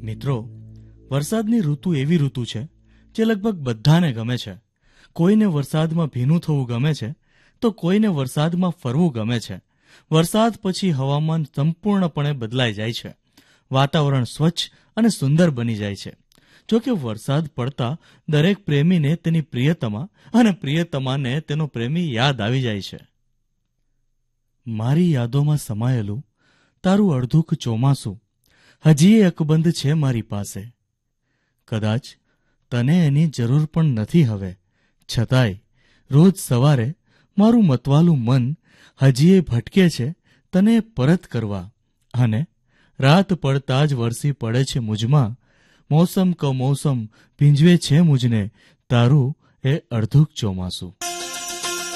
મિત્રો, વરસાદની ઋતુ એવી ઋતુ છે જે લગભગ બધાને ગમે છે. કોઈને વરસાદમાં ભીનું થવું ગમે છે, તો કોઈને વરસાદમાં ફરવું ગમે છે. વરસાદ પછી હવામાન સંપૂર્ણપણે બદલાઈ જાય છે. વાતાવરણ સ્વચ્છ અને સુંદર બની જાય છે. જો કે વરસાદ પડતા દરેક પ્રેમીને તેની પ્રિયતમા અને પ્રિયતમાને તેનો પ્રેમી યાદ આવી જાય છે. મારી યાદોમાં સમાયેલું તારું અડધુંક ચોમાસું હજી અકબંધ છે મારી પાસે. કદાચ તને એની જરૂર પણ નથી હવે, છતાંય રોજ સવારે મારું મતવાલું મન હજીએ ભટકે છે તને પરત કરવા, અને રાત પડતા જ વરસી પડે છે મુજમાં. મોસમ કમોસમ ભીંજવે છે મુજને તારું એ અડધુંક ચોમાસું.